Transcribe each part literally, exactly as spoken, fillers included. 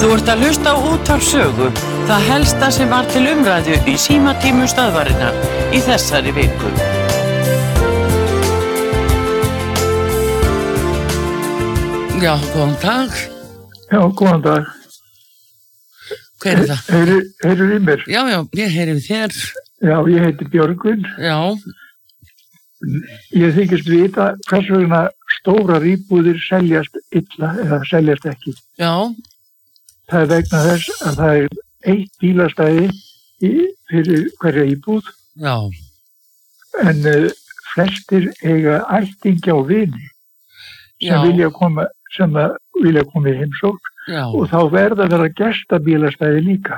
Þú ert að hlusta á Útvarp Sögu, það helsta sem var til umræðu í símatímum stöðvarinnar í þessari viku. Já, góðan dag. Já, góðan dag. Hver er það? Heyrir, heyrir í mér? Já, já, ég heyri við þér. Já, ég heiti Björgvin. Já. Ég þykist vita hvers vegna stórar íbúðir seljast illa eða seljast ekki. Já. Það er vegna þess að það er eitt bílastæði í, fyrir hverja íbúð. Já. En uh, flestir eiga ættingja og vini sem Já. vilja koma, sem að vilja koma í heimsókn. Já. Og þá verða að vera gestabílastæði líka.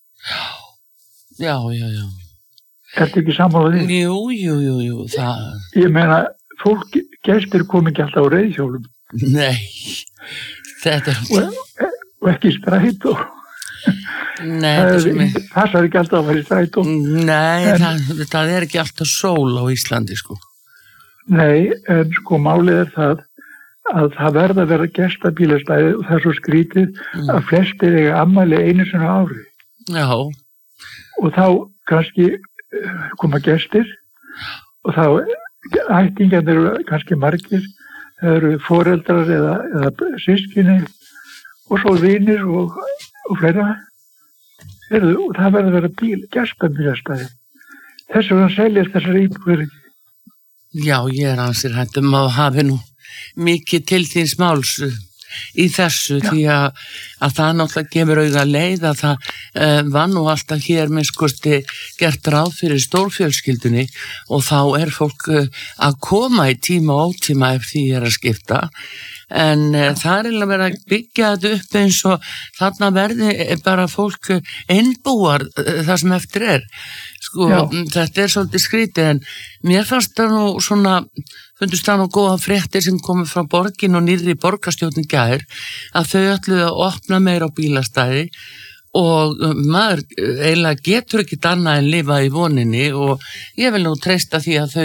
Já, já, já. Ertu ekki sammála því? Jú, jú, jú, jú, það... Ég meina, fólk, gestir kom ekki alltaf á reiðhjólum. Nei, þetta er... Og, og ekki strætó. Nei, það sem er... passar ekki alltaf að vera í strætó. Nei, en, það, það er ekki alltaf sól á Íslandi, sko. Nei, en sko málið er það að það verða að vera gestabílastæði og það er svo skrítið mm. að flestir eiga afmæli einu sinni á ári. Já. Og þá kannski koma gestir og þá ættingjarnir eru kannski margir, það eru foreldrar eða, eða systkini og svo vinir og, og fleira. Heyrðu, og það verður að vera bíl, gestabílastæði. Þess vegna seljast þessar íbúðir. Já, ég er ansir hættum að hafi nú mikið til þíns máls í þessu Já. Því að, að það náttúrulega gefur auga leið að það uh, var nú alltaf hér minnskosti gert ráð fyrir stórfjölskyldunni og þá er fólk uh, að koma í tíma og ótíma ef því er að skipta en uh, það er eiginlega verið að byggja þetta upp eins og þarna verði bara fólk einbúar uh, það sem eftir er sko, þetta er svolítið skrítið en mér fannst það nú svona fundust það nú góða fréttir sem komið frá borgin og nýrri borgarstjórnin gær að þau ætluðu að opna meira á bílastæði og maður eiginlega getur ekkit annað en lifa í voninni og ég vil nú treysta því að þau